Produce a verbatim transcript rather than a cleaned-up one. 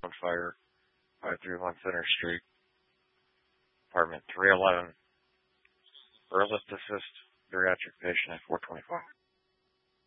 on fire, five thirty-one Center Street, apartment three eleven, for a lift assist, geriatric patient at four twenty-five.